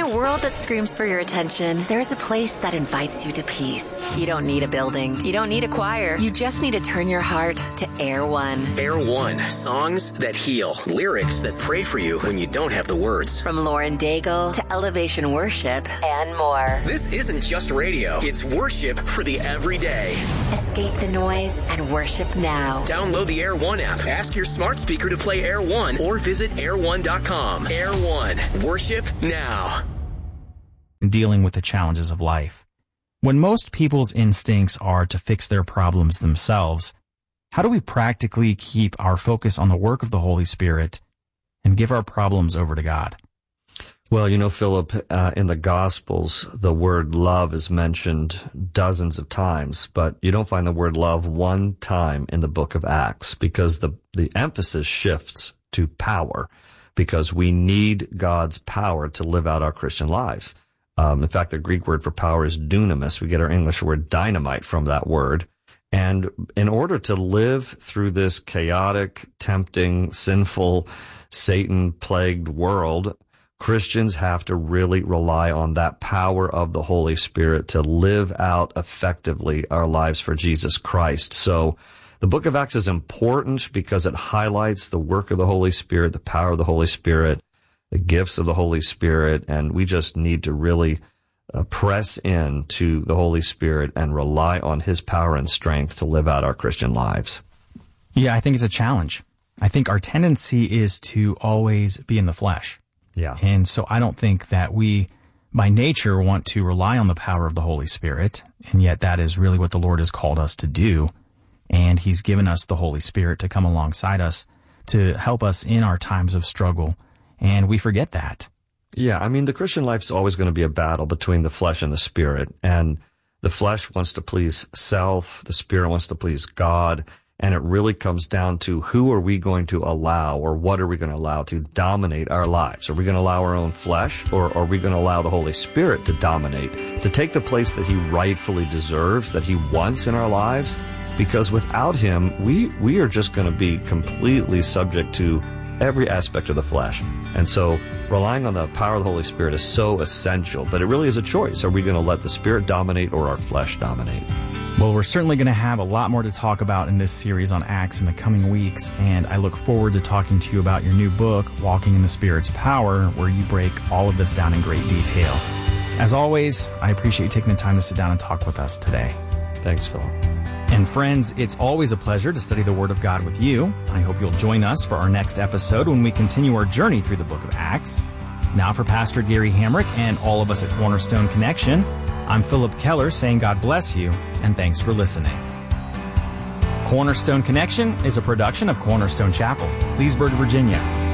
a world that screams for your attention, there's a place that invites you to peace. You don't need a building. You don't need a choir. You just need to turn your heart to Air One. Air One. Songs that heal. Lyrics that pray for you when you don't have the words. From Lauren Daigle to Elevation Worship and more. This isn't just radio. It's worship for the everyday. Escape the noise and worship now. Download the Air One app. Ask your smart speaker to play Air One or visit air1.com. Air One. Worship now. Dealing with the challenges of life. When most people's instincts are to fix their problems themselves, how do we practically keep our focus on the work of the Holy Spirit and give our problems over to God? Well, you know, Philip, in the Gospels, the word love is mentioned dozens of times, but you don't find the word love one time in the book of Acts because the emphasis shifts to power because we need God's power to live out our Christian lives. In fact, the Greek word for power is dunamis. We get our English word dynamite from that word. And in order to live through this chaotic, tempting, sinful, Satan-plagued world, Christians have to really rely on that power of the Holy Spirit to live out effectively our lives for Jesus Christ. So the book of Acts is important because it highlights the work of the Holy Spirit, the power of the Holy Spirit, the gifts of the Holy Spirit, and we just need to really press in to the Holy Spirit and rely on His power and strength to live out our Christian lives. Yeah, I think it's a challenge. I think our tendency is to always be in the flesh. Yeah. And so I don't think that we, by nature, want to rely on the power of the Holy Spirit, and yet that is really what the Lord has called us to do. And He's given us the Holy Spirit to come alongside us to help us in our times of struggle. And we forget that. Yeah, I mean, the Christian life is always going to be a battle between the flesh and the spirit. And the flesh wants to please self, the spirit wants to please God. And it really comes down to who are we going to allow or what are we going to allow to dominate our lives? Are we going to allow our own flesh or are we going to allow the Holy Spirit to dominate, to take the place that He rightfully deserves, that He wants in our lives? Because without Him, we are just going to be completely subject to every aspect of the flesh. And so relying on the power of the Holy Spirit is so essential, but it really is a choice. Are we going to let the Spirit dominate or our flesh dominate? Well, we're certainly going to have a lot more to talk about in this series on Acts in the coming weeks, and I look forward to talking to you about your new book, Walking in the Spirit's Power, where you break all of this down in great detail. As always, I appreciate you taking the time to sit down and talk with us today. Thanks, Philip. And friends, it's always a pleasure to study the Word of God with you. I hope you'll join us for our next episode when we continue our journey through the book of Acts. Now for Pastor Gary Hamrick and all of us at Cornerstone Connection, I'm Philip Keller saying God bless you and thanks for listening. Cornerstone Connection is a production of Cornerstone Chapel, Leesburg, Virginia.